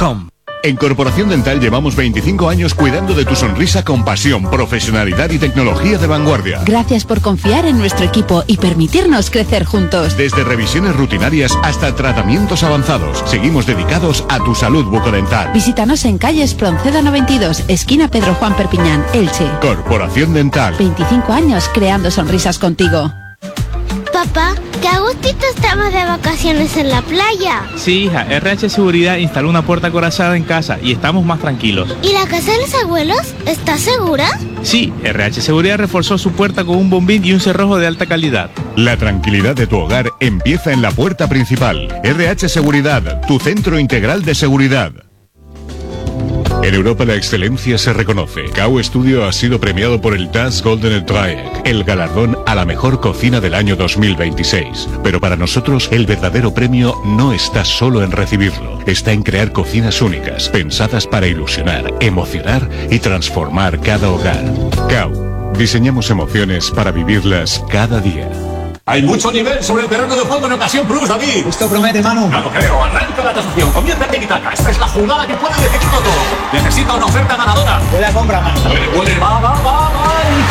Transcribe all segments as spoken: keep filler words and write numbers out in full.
com. En Corporación Dental llevamos veinticinco años cuidando de tu sonrisa con pasión, profesionalidad y tecnología de vanguardia. Gracias por confiar en nuestro equipo y permitirnos crecer juntos. Desde revisiones rutinarias hasta tratamientos avanzados, seguimos dedicados a tu salud bucodental. Visítanos en calle Espronceda noventa y dos, esquina Pedro Juan Perpiñán, Elche. Corporación Dental. veinticinco años creando sonrisas contigo. Papá, qué a gustito estamos de vacaciones en la playa. Sí, hija, R H Seguridad instaló una puerta acorazada en casa y estamos más tranquilos. ¿Y la casa de los abuelos está segura? Sí, R H Seguridad reforzó su puerta con un bombín y un cerrojo de alta calidad. La tranquilidad de tu hogar empieza en la puerta principal. R H Seguridad, tu centro integral de seguridad. En Europa la excelencia se reconoce. C A U Studio ha sido premiado por el Das Golden Dreieck, el galardón a la mejor cocina del año dos mil veintiséis. Pero para nosotros el verdadero premio no está solo en recibirlo, está en crear cocinas únicas, pensadas para ilusionar, emocionar y transformar cada hogar. C A U, diseñamos emociones para vivirlas cada día. Hay mucho nivel sobre el terreno de juego en ocasión plus, David. Esto promete, Manu. No lo creo. Arranca la tasación. Comienza el tiki-taka. Esta es la jugada que puede decidirlo todo. Necesita una oferta ganadora. Buena compra, Manu. Puede, puede. Va, va, va, va. Y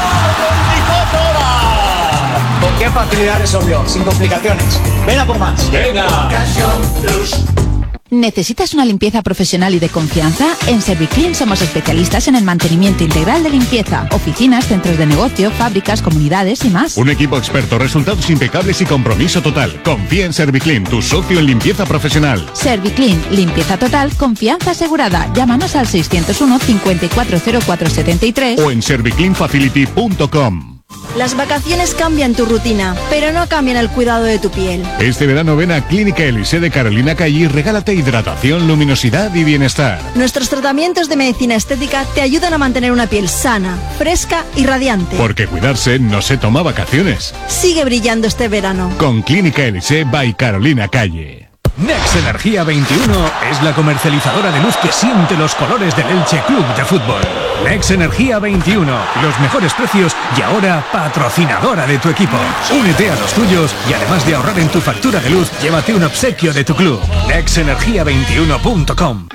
va. Con qué facilidad resolvió. Sin complicaciones. Ven a por más. Venga. ¿Necesitas una limpieza profesional y de confianza? En Serviclean somos especialistas en el mantenimiento integral de limpieza. Oficinas, centros de negocio, fábricas, comunidades y más. Un equipo experto, resultados impecables y compromiso total. Confía en Serviclean, tu socio en limpieza profesional. Serviclean, limpieza total, confianza asegurada. Llámanos al seiscientos uno, cincuenta y cuatro cero cuatro setenta y tres o en serviclean facility punto com. Las vacaciones cambian tu rutina, pero no cambian el cuidado de tu piel. Este verano ven a Clínica Elise de Carolina Calle y regálate hidratación, luminosidad y bienestar. Nuestros tratamientos de medicina estética te ayudan a mantener una piel sana, fresca y radiante. Porque cuidarse no se toma vacaciones. Sigue brillando este verano. Con Clínica Elise by Carolina Calle. Nex Energía veintiuno es la comercializadora de luz que siente los colores del Elche Club de Fútbol. Nex Energía veintiuno, los mejores precios y ahora patrocinadora de tu equipo. Únete a los tuyos y además de ahorrar en tu factura de luz, llévate un obsequio de tu club. nex energía veintiuno punto com.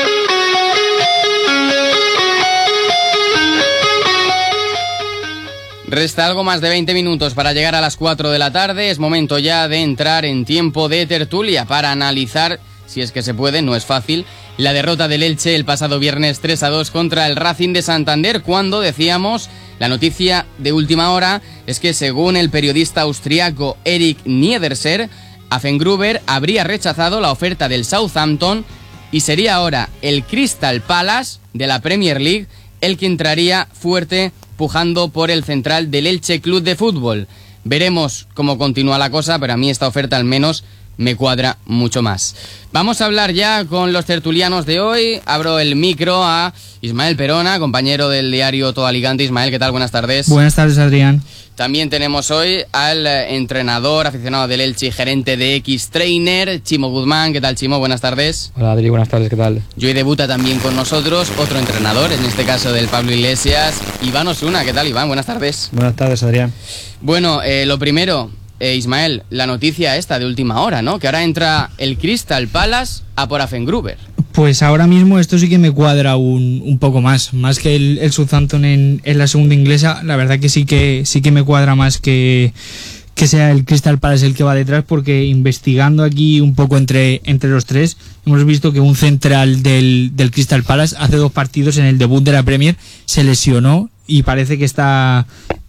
Resta algo más de veinte minutos para llegar a las cuatro de la tarde. Es momento ya de entrar en tiempo de tertulia para analizar, si es que se puede, no es fácil, la derrota del Elche el pasado viernes tres a dos contra el Racing de Santander, cuando decíamos, la noticia de última hora es que según el periodista austriaco Erik Niederser, Affengruber habría rechazado la oferta del Southampton y sería ahora el Crystal Palace de la Premier League el que entraría fuerte pujando por el central del Elche Club de Fútbol. Veremos cómo continúa la cosa, pero a mí esta oferta al menos me cuadra mucho más. Vamos a hablar ya con los tertulianos de hoy. Abro el micro a Ismael Perona, compañero del diario Todo Alicante. Ismael, ¿qué tal? Buenas tardes. Buenas tardes, Adrián. También tenemos hoy al entrenador, aficionado del Elche y gerente de X-Trainer, Chimo Guzmán. ¿Qué tal, Chimo? Buenas tardes. Hola, Adri, buenas tardes, ¿qué tal? Y hoy debuta también con nosotros otro entrenador, en este caso del Pablo Iglesias, Iván Osuna. ¿Qué tal, Iván? Buenas tardes. Buenas tardes, Adrián. Bueno, eh, lo primero, eh, Ismael, la noticia esta de última hora, ¿no? Que ahora entra el Crystal Palace a por Affengruber. Pues ahora mismo esto sí que me cuadra un, un poco más, más que el, el Southampton en, en la segunda inglesa. La verdad que sí que sí que me cuadra más que, que sea el Crystal Palace el que va detrás, porque investigando aquí un poco entre, entre los tres, hemos visto que un central del, del Crystal Palace hace dos partidos en el debut de la Premier se lesionó y parece que está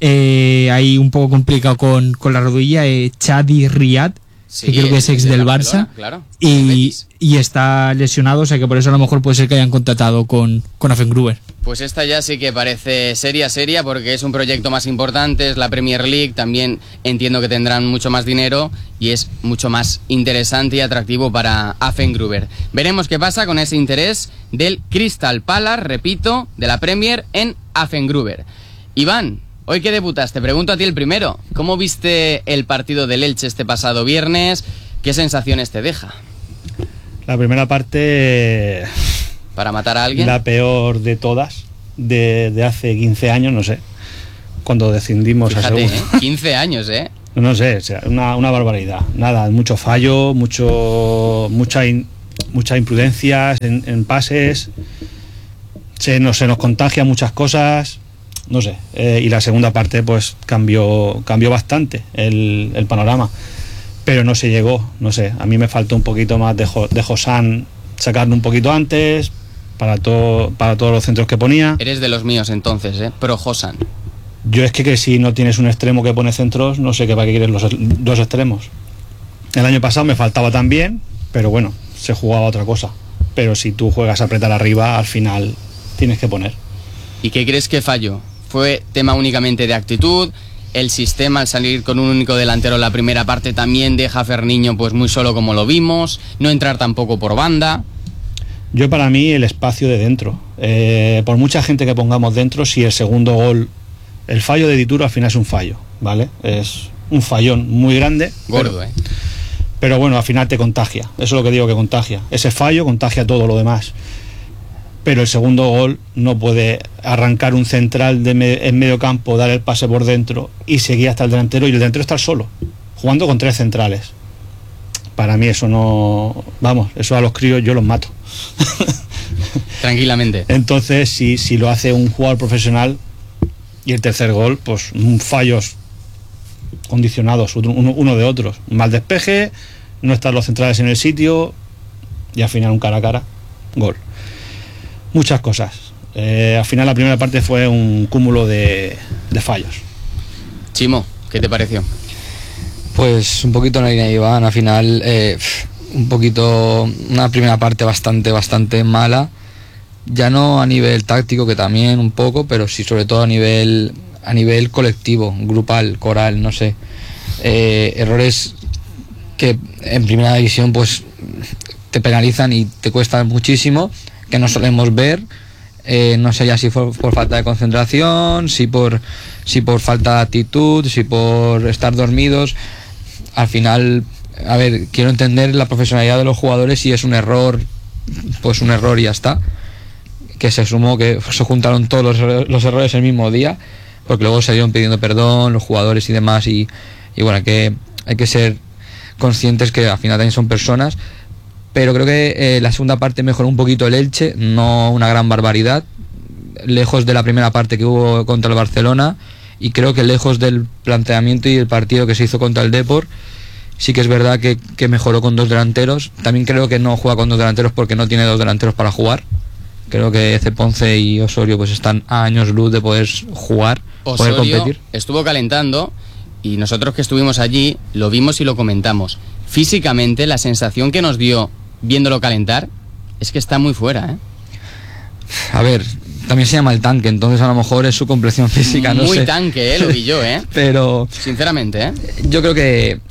eh, ahí un poco complicado con, con la rodilla, eh, Chadi Riyad. Sí, que creo que es ex del Barça, claro, y, y está lesionado, o sea que por eso a lo mejor puede ser que hayan contratado con, con Affengruber. Pues esta ya sí que parece seria, seria, porque es un proyecto más importante, es la Premier League, también entiendo que tendrán mucho más dinero y es mucho más interesante y atractivo para Affengruber. Veremos qué pasa con ese interés del Crystal Palace, repito, de la Premier en Affengruber. Iván, hoy que debutas, te pregunto a ti el primero. ¿Cómo viste el partido del Elche este pasado viernes? ¿Qué sensaciones te deja? La primera parte... ¿Para matar a alguien? La peor de todas, de, de hace quince años, no sé. Cuando descendimos Fíjate, a segundo. ¿eh? quince años, ¿eh? No sé, o sea, una, una barbaridad. Nada, mucho fallo, mucho, mucha in, muchas imprudencias en, en pases, se nos, se nos contagia muchas cosas, no sé, eh, y la segunda parte pues cambió, cambió bastante el, el panorama, pero no se llegó, no sé, a mí me faltó un poquito más de, jo, de Josán, sacarlo un poquito antes, para, todo, para todos los centros que ponía. Eres de los míos entonces, ¿eh? Pro Josán. Yo es que, que si no tienes un extremo que pone centros, no sé qué para qué quieres los dos extremos. El año pasado me faltaba también, pero bueno, se jugaba otra cosa. Pero si tú juegas a apretar arriba, al final tienes que poner. ¿Y qué crees que falló? ¿Fue tema únicamente de actitud? ¿El sistema al salir con un único delantero en la primera parte también deja a Ferniño pues muy solo como lo vimos? ¿No entrar tampoco por banda? Yo, para mí, el espacio de dentro. Eh, por mucha gente que pongamos dentro, si el segundo gol, el fallo de Dituro al final es un fallo, ¿vale? Es un fallón muy grande. Gordo, pero, ¿eh? Pero bueno, al final te contagia. Eso es lo que digo, que contagia. Ese fallo contagia todo lo demás. Pero el segundo gol no puede arrancar un central de me, en medio campo, dar el pase por dentro y seguir hasta el delantero, y el delantero estar solo, jugando con tres centrales. Para mí eso no... Vamos, eso a los críos yo los mato. Tranquilamente. Entonces, si, si lo hace un jugador profesional, y el tercer gol, pues fallos condicionados uno, uno de otros. Un mal despeje, no están los centrales en el sitio, y al final un cara a cara, gol. Muchas cosas. Eh, al final la primera parte fue un cúmulo de, de fallos. Chimo, ¿qué te pareció? Pues un poquito en la línea de Iván, al final eh, un poquito, una primera parte bastante, bastante mala, ya no a nivel táctico, que también un poco, pero sí sobre todo a nivel, a nivel colectivo, grupal, coral, no sé, eh, errores que en primera división pues te penalizan y te cuestan muchísimo, que no solemos ver. Eh, no sé ya si por, por falta de concentración, si por, si por falta de actitud, si por estar dormidos. Al final, a ver, quiero entender la profesionalidad de los jugadores, si es un error, pues un error y ya está. Que se sumó, que se juntaron todos los, los errores el mismo día, porque luego se dieron pidiendo perdón los jugadores y demás, y, y bueno, que hay que ser conscientes que al final también son personas. Pero creo que eh, la segunda parte mejoró un poquito el Elche, no una gran barbaridad, lejos de la primera parte que hubo contra el Barcelona, y creo que lejos del planteamiento y el partido que se hizo contra el Depor. Sí que es verdad que, que mejoró con dos delanteros. También creo que no juega con dos delanteros porque no tiene dos delanteros para jugar. Creo que Ceponce y Osorio pues están a años luz de poder jugar, Osorio poder competir. Estuvo calentando, y nosotros que estuvimos allí lo vimos y lo comentamos. Físicamente la sensación que nos dio viéndolo calentar es que está muy fuera, ¿eh? A ver, también se llama el tanque, entonces a lo mejor es su complexión física, no sé. Muy tanque, ¿eh? Lo vi yo, ¿eh? Pero sinceramente, ¿eh? Yo creo que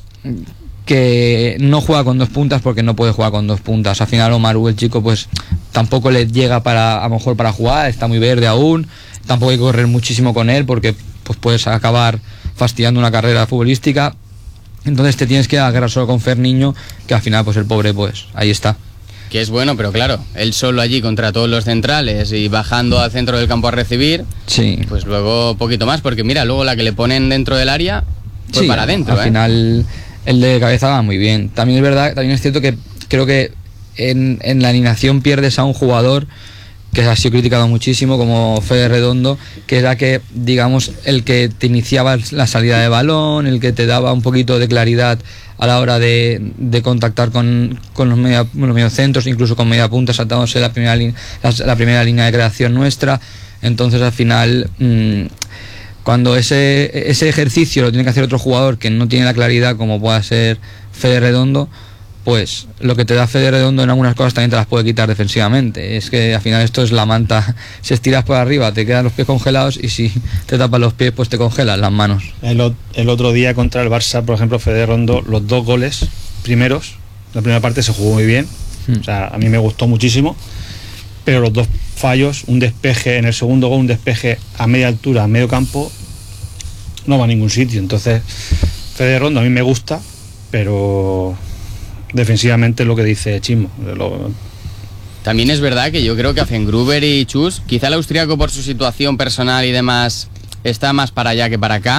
que no juega con dos puntas porque no puede jugar con dos puntas. Al final Omaru, el chico, pues tampoco le llega para, a lo mejor para jugar, está muy verde aún, tampoco hay que correr muchísimo con él porque pues puedes acabar fastidiando una carrera futbolística. Entonces te tienes que agarrar solo con Ferniño, que al final pues el pobre pues ahí está. Que es bueno, pero claro, él solo allí contra todos los centrales y bajando al centro del campo a recibir, sí. Pues luego poquito más, porque mira, luego la que le ponen dentro del área, pues sí, para adentro. Al ¿eh? final el de cabeza va muy bien. También es verdad, también es cierto que creo que en, en la alineación pierdes a un jugador que ha sido criticado muchísimo, como Fede Redondo, que era que, digamos, el que te iniciaba la salida de balón, el que te daba un poquito de claridad a la hora de, de contactar con, con los, media, los mediocentros, incluso con media punta, saltándose la primera, la, la primera línea de creación nuestra. Entonces al final, mmm, cuando ese, ese ejercicio lo tiene que hacer otro jugador que no tiene la claridad como pueda ser Fede Redondo, pues lo que te da Fede Redondo en algunas cosas también te las puede quitar defensivamente. Es que al final esto es la manta. Si estiras por arriba te quedan los pies congelados, y si te tapas los pies pues te congelan las manos. El, el otro día contra el Barça, por ejemplo, Fede Redondo, los dos goles primeros, la primera parte se jugó muy bien, hmm. o sea, a mí me gustó muchísimo, pero los dos fallos, un despeje en el segundo gol, un despeje a media altura, a medio campo, no va a ningún sitio. Entonces Fede Redondo a mí me gusta, pero defensivamente es lo que dice Chimo. Lo... También es verdad que yo creo que hacen Gruber y Chus, quizá el austríaco por su situación personal y demás está más para allá que para acá,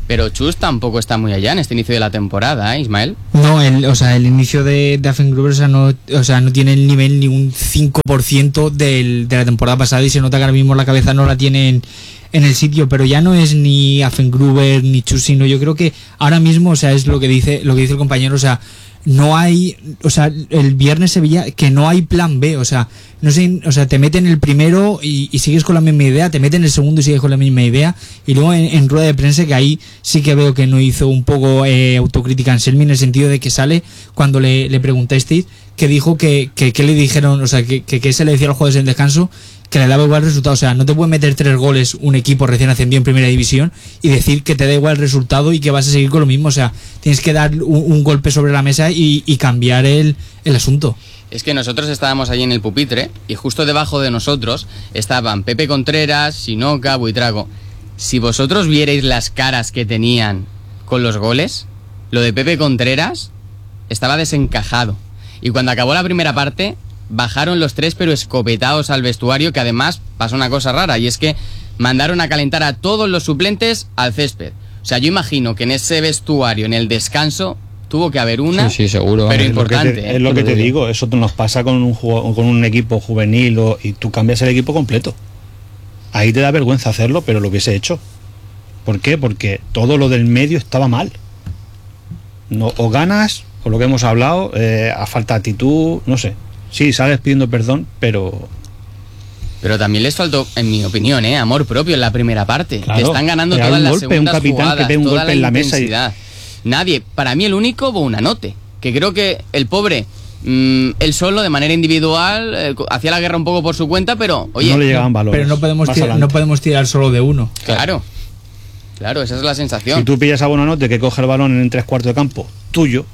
Pero Chus tampoco está muy allá en este inicio de la temporada, ¿eh, Ismael? No, el, o sea, el inicio de, de Affengruber, o sea, no, o sea, no tiene el nivel ni un cinco por ciento del, de la temporada pasada y se nota que ahora mismo la cabeza no la tiene en, en el sitio, pero ya no es ni Affengruber ni Chus, sino yo creo que ahora mismo, o sea, es lo que dice, lo que dice el compañero, o sea, no hay, o sea, el viernes se veía que no hay plan B, o sea, no sé, o sea, te meten el primero y, y sigues con la misma idea, te meten el segundo y sigues con la misma idea, y luego en, en rueda de prensa, que ahí sí que veo que no hizo un poco eh, autocrítica Anselmi, en el sentido de que sale cuando le, le preguntasteis, que dijo que, que, que le dijeron, o sea, que, que, que se le decía a los jugadores en descanso que le daba igual el resultado, o sea, no te puede meter tres goles un equipo recién ascendido en primera división y decir que te da igual el resultado y que vas a seguir con lo mismo, o sea, tienes que dar un, un golpe sobre la mesa y, y cambiar el, el asunto. Es que nosotros estábamos allí en el pupitre y justo debajo de nosotros estaban Pepe Contreras, Sinoca, Buitrago. Si vosotros vierais las caras que tenían con los goles, lo de Pepe Contreras estaba desencajado. Y cuando acabó la primera parte, bajaron los tres pero escopetados al vestuario, que además pasó una cosa rara, y es que mandaron a calentar a todos los suplentes al césped. O sea, yo imagino que en ese vestuario, en el descanso, tuvo que haber una, sí, sí, seguro, pero es importante. Lo que te, es lo que te digo, eso nos pasa con un, jugador, con un equipo juvenil o, y tú cambias el equipo completo. Ahí te da vergüenza hacerlo, pero lo hubiese hecho. ¿Por qué? Porque todo lo del medio estaba mal. No, o ganas, o lo que hemos hablado, eh, a falta de actitud, no sé. Sí, sales pidiendo perdón, pero... Pero también les faltó, en mi opinión, ¿eh? amor propio en la primera parte. Claro, que están ganando pegar todas un las golpe, segundas un capitán jugadas, que pegue un toda golpe la en la mesa y- intensidad. Nadie, para mí el único Bonanote, que creo que el pobre, mmm, él solo de manera individual eh, hacía la guerra un poco por su cuenta, pero oye, no le llegaban valores. Pero no podemos, Más tirar, adelante. no podemos tirar solo de uno. Claro, claro, esa es la sensación. Si tú pillas a Bonanote que coge el balón en tres cuartos de campo tuyo,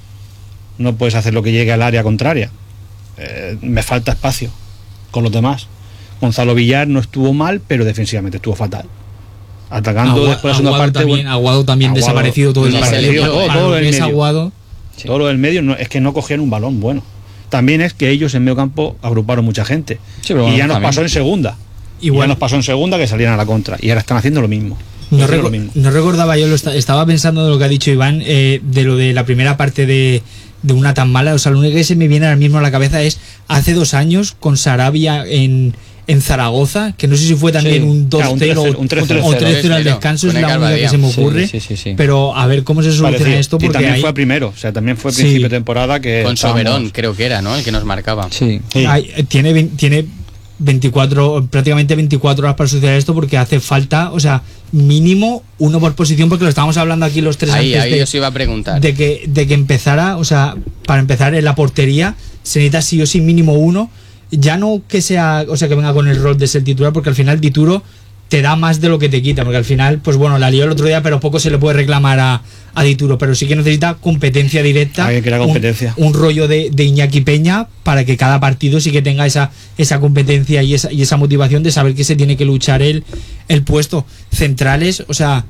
no puedes hacer lo que llegue al área contraria. Eh, me falta espacio con los demás. Gonzalo Villar no estuvo mal, pero defensivamente estuvo fatal. Atacando Agua- después de la segunda Aguado parte. también, bueno, Aguado también Aguado, desaparecido todo el desaparecido, partido. todo, Para todo lo el que es medio. Aguado, Todo lo del medio no, es que no cogían un balón bueno. También es que ellos en medio campo agruparon mucha gente. Sí, pero y bueno, ya nos también. pasó en segunda. Igual- Y ya nos pasó en segunda que salían a la contra. Y ahora están haciendo lo mismo. No, Haciendo reco- lo mismo. no recordaba yo, lo esta- estaba pensando de lo que ha dicho Iván, eh, de lo de la primera parte de, de una tan mala. O sea, lo único que se me viene ahora mismo a la cabeza es hace dos años con Sarabia en, en Zaragoza, que no sé si fue también Sí. un dos Ah, un cero tres cero, un tres cero. o tres cero al tres cero, descanso, es con la el única que Carvajal. se me Sí, ocurre. sí, sí, sí. Pero a ver cómo se soluciona Parecido. esto, y porque también hay, fue primero. O sea, también fue Sí. principio de temporada que. Con estábamos- Soberón, creo que era, ¿no? El que nos marcaba. Sí. Sí. hay- tiene, vein- tiene veinticuatro, prácticamente veinticuatro horas para solucionar esto, porque hace falta, o sea, mínimo uno por posición, porque lo estábamos hablando aquí los tres Ahí, antes ahí de, os iba a preguntar. de que de que empezara, o sea, para empezar en la portería se necesita sí o sí mínimo uno, ya no que sea, o sea, que venga con el rol de ser titular, porque al final Dituro te da más de lo que te quita, porque al final, pues bueno, la lió el otro día, pero poco se le puede reclamar a, a Dituro, pero sí que necesita competencia directa, Alguien que le haga un- competencia. un, rollo de, de Iñaki Peña, para que cada partido sí que tenga esa, esa competencia y esa, y esa motivación de saber que se tiene que luchar el, el puesto. Centrales, o sea,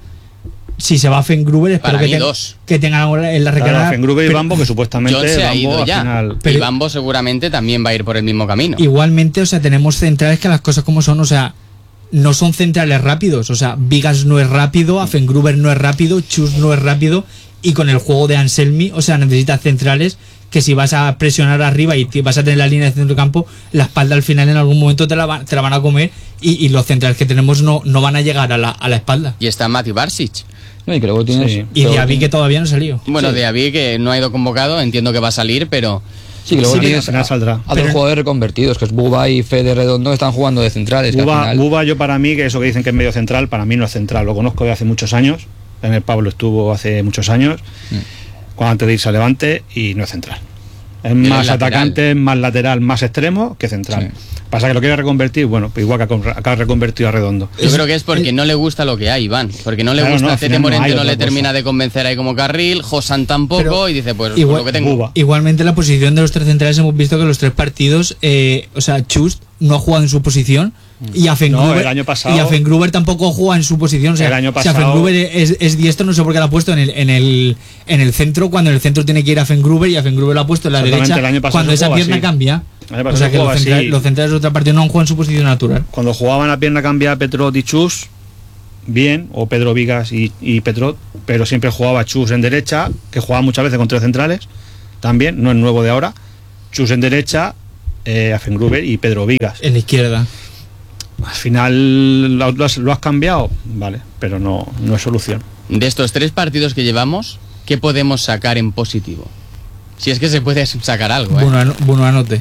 si se va a Fengruber, espero Para que, mí ten- dos. que tengan ahora en la Claro, recarga. Fengruber y pero- Bambo, que supuestamente John se ha Bambo ido al ya. final. Pero- y Bambo seguramente también va a ir por el mismo camino. Igualmente, o sea, tenemos centrales que las cosas como son, o sea, no son centrales rápidos, o sea, Vigas no es rápido, Affengruber no es rápido, Chus no es rápido, y con el juego de Anselmi, o sea, necesitas centrales que si vas a presionar arriba y te vas a tener la línea de centro campo, la espalda al final en algún momento te la, va- te la van a comer, y, y los centrales que tenemos no, no van a llegar a la, a la espalda. Y está Mati Barsic. No, y que luego tienes. Sí. Y luego Diaby tienes- que todavía no salió. Bueno, Sí. de Avi que no ha ido convocado, entiendo que va a salir, pero Sí, que luego Sí, tienes al final a, saldrá. a dos Pero- jugadores reconvertidos, que es Buba y Fede Redondo, que están jugando de centrales. que al Buba, final- Buba, yo para mí, que eso que dicen que es medio central, para mí no es central. Lo conozco de hace muchos años. En el Pablo estuvo hace muchos años, Mm. cuando antes de irse a Levante, y no es central. Es Él es más lateral. atacante, más lateral, más extremo que central. Pasa que lo quiere reconvertir, bueno, pues igual que ha- acá ha reconvertido a Redondo. yo creo que es porque no le gusta lo que hay, Iván. Porque no le Claro, gusta no, al Tete final no hay Morente, no, otra le cosa. termina de convencer ahí como carril, Josan tampoco, Pero y dice, pues, pues igual- lo que tengo. Buba. Igualmente la posición de los tres centrales hemos visto que los tres partidos, eh, o sea, Chust no ha jugado en su posición y Affengruber, No, el año pasado- y Affengruber tampoco juega en su posición. O sea, El año si pasado- Affengruber es, es diestro, no sé por qué la ha puesto en el, en el en el centro, cuando en el centro tiene que ir Affengruber, y Affengruber la ha puesto en la Exactamente, derecha el año pasado cuando se esa jugaba pierna así. cambia. El año O pasado sea se que los, jugaba centrales, así. los centrales de otra partida no han jugado en su posición natural. Cuando jugaban a pierna cambiada Petrot y Chus, bien, o Pedro Vigas y, y Petrot, pero siempre jugaba Chus en derecha, que jugaba muchas veces con tres centrales, también, no es nuevo de ahora. Chus en derecha, eh, Affengruber y Pedro Vigas. En la izquierda. Al final lo, lo, has, lo has cambiado, vale, pero no, no es solución. De estos tres partidos que llevamos, ¿qué podemos sacar en positivo? Si es que se puede sacar algo, ¿eh? Bueno, bueno, anote.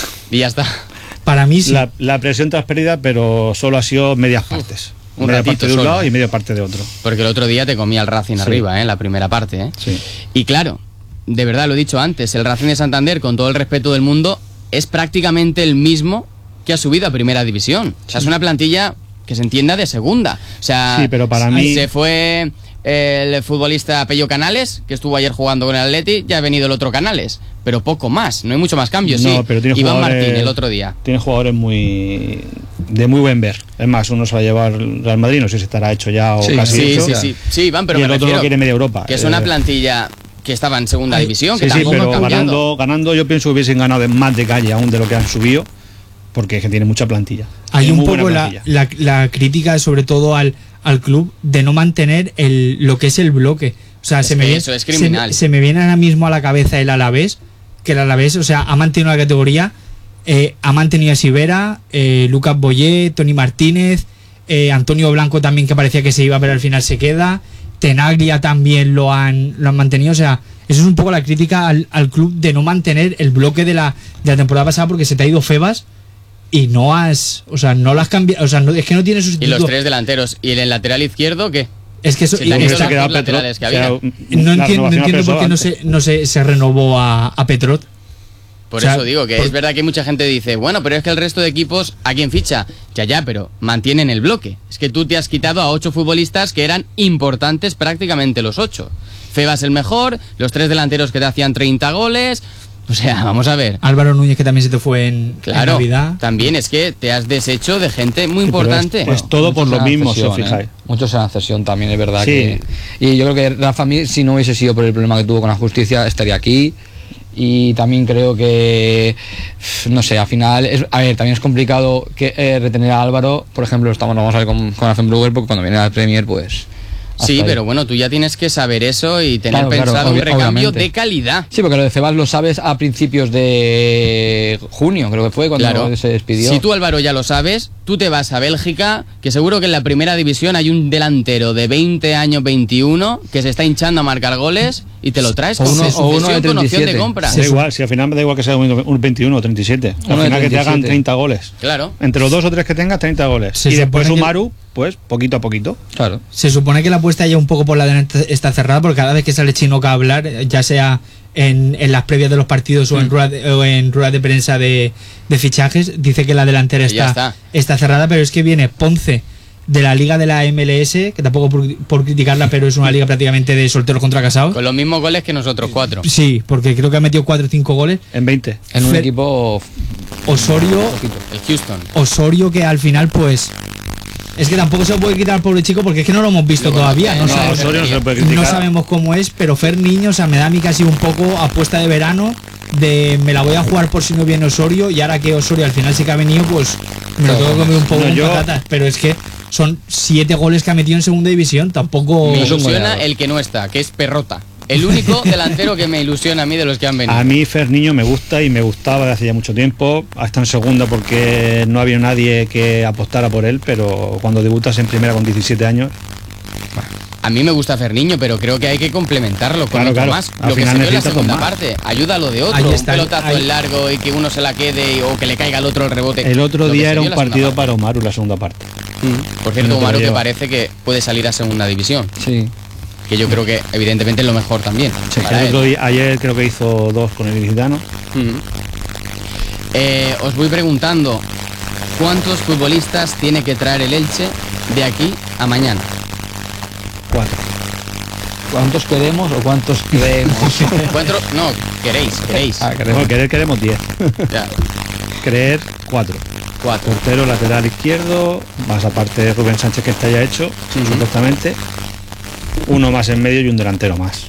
Y ya está. Para mí sí. La, la presión tras pérdida, pero solo ha sido medias partes. Uf, un media ratito parte de un solo, lado ¿eh? Y media parte de otro. Porque el otro día te comía el Racing Sí. arriba, ¿eh? La primera parte, ¿eh? Sí. Y claro, de verdad lo he dicho antes, el Racing de Santander, con todo el respeto del mundo, es prácticamente el mismo que ha subido a primera división. O sea, es una plantilla que se entienda de segunda. O sea, Sí, pero para mí- se fue el futbolista Pello Canales, que estuvo ayer jugando con el Atleti, ya ha venido el otro Canales, pero poco más, no hay mucho más cambios. No, sí. pero tiene Iván jugadores- Martín el otro día. Tiene jugadores muy de muy buen ver. Es más, uno se va a llevar el Real Madrid, no sé si estará hecho ya o Sí, casi sí, hecho. sí, sí, sí, Iván, pero y me el otro refiero lo quiere media Europa. que es una Eh, plantilla que estaba en segunda división, que Sí, sí, tampoco pero ha cambiado. ganando, ganando yo pienso que hubiesen ganado de- más de calle aún de lo que han subido, porque es que tiene mucha plantilla. Hay Tiene un muy buena poco la, plantilla. la, la crítica sobre todo al, al club de no mantener el, lo que es el bloque. O sea, Es se me, que viene, eso es se, criminal. se me viene ahora mismo a la cabeza el Alavés, que el Alavés, o sea, ha mantenido la categoría, eh, ha mantenido a Sivera, eh, Lucas Boyé, Tony Martínez, eh, Antonio Blanco también, que parecía que se iba, pero al final se queda, Tenaglia también lo han, lo han mantenido. O sea, eso es un poco la crítica al, al club de no mantener el bloque de la, de la temporada pasada, porque se te ha ido Febas y no has, o sea, no lo has cambiado, o sea, no, es que no tiene Y sustituto. los tres delanteros. ¿Y en el lateral izquierdo qué? Es que eso, Se te han y ido está- los dos laterales que había. no entiendo, no entiendo por qué no se, no se, se renovó a, a Petrot. Por O sea, eso digo que por- es verdad que mucha gente dice, bueno, pero es que el resto de equipos, ¿a quién ficha? Ya, ya, pero mantienen el bloque. Es que tú te has quitado a ocho futbolistas que eran importantes prácticamente los ocho. Febas el mejor, los tres delanteros que te hacían treinta goles. O sea, vamos a ver. Álvaro Núñez, que también se te fue en, en Claro, Navidad. también es que te has deshecho de gente muy Sí, pero importante. es- es todo por lo Muchos mismo, eran si os cesión, fijáis. ¿eh? Muchos eran cesión también, es verdad. Sí. Que, y yo creo que Rafa Mir, si no hubiese sido por el problema que tuvo con la justicia, estaría aquí. Y también creo que, no sé, al final, es, a ver, también es complicado que eh, retener a Álvaro. Por ejemplo, estamos, vamos a ver con, con Affenbrugger, porque cuando viene al Premier, pues... hasta Sí, ahí. pero bueno, tú ya tienes que saber eso y tener Claro, claro, pensado un obvi- recambio obviamente. de calidad. Sí, porque lo de Cebas lo sabes a principios de junio, creo que fue cuando Claro. se despidió. Si tú, Álvaro, ya lo sabes, tú te vas a Bélgica, que seguro que en la primera división hay un delantero de veinte años, veintiuno, que se está hinchando a marcar goles y te lo traes O con uno- cesión, o uno de con opción de treinta y siete. compra. Da igual, si al final me da igual que sea un un veintiuno o treinta y siete. Al Uno de final que te treinta y hagan siete. treinta goles. Claro. Entre los dos o tres que tengas, treinta goles. Se y después supone que- Umaru, pues poquito a poquito. Claro. Se supone que la apuesta ya un poco por la delantera está cerrada, porque cada vez que sale Chinoca a hablar, ya sea en, en las previas de los partidos o en ruedas de, o en ruedas de prensa de, de fichajes, dice que la delantera Que ya está, está. está cerrada, pero es que viene Ponce de la liga de la M L S, que tampoco por, por criticarla, pero es una liga prácticamente de solteros contra casados. Con los mismos goles que nosotros cuatro. Sí, porque creo que ha metido cuatro o cinco goles. En veinte. En un Fer- equipo... Osorio, El Houston. Osorio que al final pues... Es que tampoco se lo puede quitar al pobre chico, porque es que no lo hemos visto Luego, todavía. No, no, sabemos, Osorio no se le puede no criticar. sabemos cómo es, pero Fer Niño, o sea, me da a mí casi un poco apuesta de verano, de me la voy a jugar por si no viene Osorio, y ahora que Osorio al final sí que ha venido, pues me lo tengo que comer un poco No, con yo- patatas. Pero es que son siete goles que ha metido en segunda división, tampoco... Me es un ilusiona goleador. el que no está, que es Perrota. El único delantero que me ilusiona a mí de los que han venido. A mí Fer Niño me gusta y me gustaba de hace ya mucho tiempo. Hasta en segunda porque no había nadie que apostara por él, pero cuando debutas en primera con diecisiete años, A mí me gusta Ferniño, pero creo que hay que complementarlo con Claro, otro claro. más. Al Lo que final se vio en la necesitas segunda dos más. parte. Ayuda a lo de otro. Ahí Un está, pelotazo ahí- en largo y que uno se la quede o que le caiga al otro el rebote. el otro Lo que día se era vio un en la segunda partido parte. para Omaru la segunda parte. Por cierto, No te lo Omaru que lleva. parece que puede salir a segunda división. Sí. Que yo creo que evidentemente es lo mejor también. Sí, para el él. otro día- ayer creo que hizo dos con el ilicitano. Mm. Eh, os voy preguntando, ¿cuántos futbolistas tiene que traer el Elche de aquí a mañana? Cuatro. ¿Cuántos queremos o cuántos creemos? ¿Cuántos? No, queréis, queréis. Ah, queremos. No, querer queremos diez. Ya, Creer cuatro. cuatro. Portero, lateral izquierdo, más aparte de Rubén Sánchez que está ya hecho, supuestamente. Uno más en medio y un delantero más.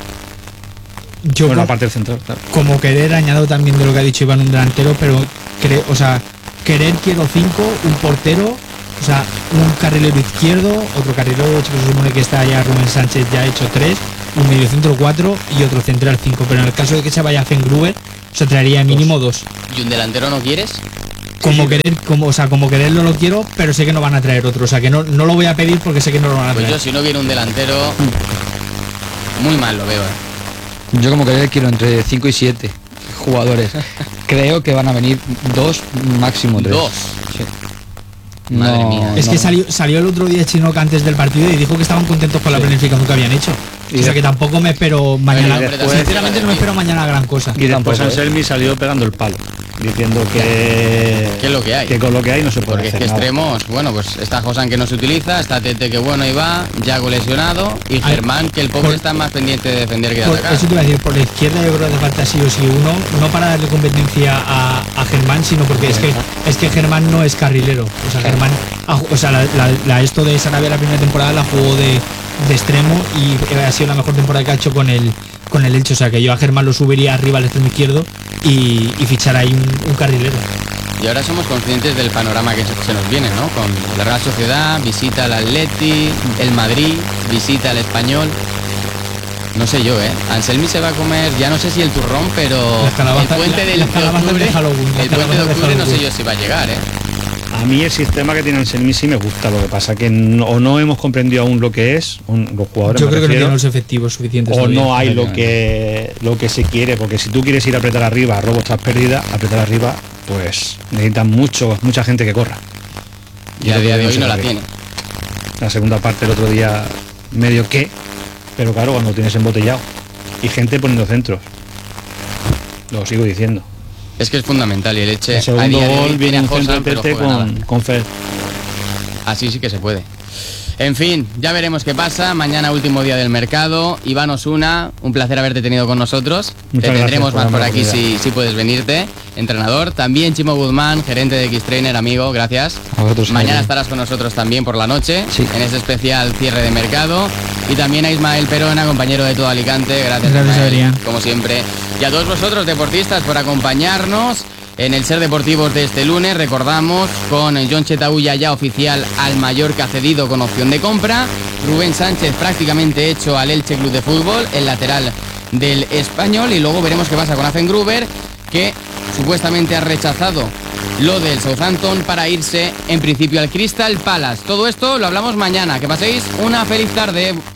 Yo bueno, como, aparte del central, claro. como querer, añado también de lo que ha dicho Iván, un delantero, pero cre- o sea, querer quiero cinco, un portero O sea, un carrilero izquierdo, otro carrilero derecho, que se supone que está ya Rubén Sánchez, ya ha hecho tres, un mediocentro cuatro y otro central cinco. Pero en el caso de que se vaya Fengruber, se traería mínimo dos. ¿Y un delantero no quieres? Como querer, como, o sea, como quererlo lo quiero, pero sé que no van a traer otro. O sea, que no, no lo voy a pedir porque sé que no lo van a traer. Pues yo, si no viene un delantero, muy mal lo veo. ¿eh? Yo como querer quiero entre cinco y siete jugadores. Creo que van a venir dos, máximo tres. Dos. Sí. Madre No, mía. Es no. que salió, salió el otro día Chinoca antes del partido y dijo que estaban contentos con la Sí. planificación que habían hecho. Y O sea, que tampoco me espero mañana. Hombre, después- Sinceramente no me espero mañana gran cosa. Y después Tampoco, ¿eh? Anselmi salió pegando el palo, diciendo que, ¿Qué es lo que hay? que con lo que hay no se puede Porque es hacer que nada. extremos, bueno, pues está Josan que no se utiliza, está Tete que bueno y va, Yago lesionado y Ay, Germán que el pobre por- está más pendiente de defender que de Por, atacar. eso te iba a decir, por la izquierda yo creo que hace falta sí o sí uno, no para darle competencia a, a Germán, sino porque es que es que Germán no es carrilero. O sea, Germán, ha ju- o sea, la, la- la- esto de Sarabia la primera temporada la jugó de, de extremo y ha sido la mejor temporada que ha hecho con el con el Elche. O sea, que yo a Germán lo subiría arriba al extremo izquierdo y, y fichar ahí un, un carrilero. Y ahora somos conscientes del panorama que se, se nos viene, ¿no? Con la Real Sociedad, visita al Atleti, el Madrid, visita al Español. No sé yo, ¿eh? Anselmi se va a comer, ya no sé si el turrón, pero Las calabazas- el puente la- del las de calabazas octubre, de Halloween, las el puente calabazas de de octubre no sé Halloween. yo si va a llegar, ¿eh? A mí el sistema que tiene Anselmi sí me gusta, lo que pasa que no, o no hemos comprendido aún lo que es, o los jugadores Yo me creo que no refiero, tiene los efectivos suficientes. o todavía. no hay lo que lo que se quiere, porque si tú quieres ir a apretar arriba, robos tras pérdida, apretar arriba, pues necesitan mucho, mucha gente que corra. Y a creo día que de hoy se no la consigue. tiene. La segunda parte el otro día medio que, pero claro, cuando tienes embotellado y gente poniendo centros, lo sigo diciendo. Es que es fundamental y el Elche El a segundo día de hoy gol tiene viene a un centro Josan, de pero Tete juega nada. con, con Fer. Así sí que se puede. En fin, ya veremos qué pasa. Mañana último día del mercado. Iván Osuna, un placer haberte tenido con nosotros. Muchas Te tendremos gracias por más por darme la aquí si, oportunidad. si puedes venirte. Entrenador. También Chimo Guzmán, gerente de X-Trainer, amigo. Gracias. A vosotros, Mañana Jaime. estarás con nosotros también por la noche. Sí. En este especial cierre de mercado. Y también a Ismael Perona, compañero de todo Alicante. Gracias, Gracias, Ismael, Adrián. como siempre. Y a todos vosotros, deportistas, por acompañarnos. En el Ser Deportivos de este lunes, recordamos, con John Chetaulla ya oficial al Mallorca cedido con opción de compra, Rubén Sánchez prácticamente hecho al Elche Club de Fútbol, el lateral del Español, y luego veremos qué pasa con Afengruber, que supuestamente ha rechazado lo del Southampton para irse en principio al Crystal Palace. Todo esto lo hablamos mañana. Que paséis una feliz tarde.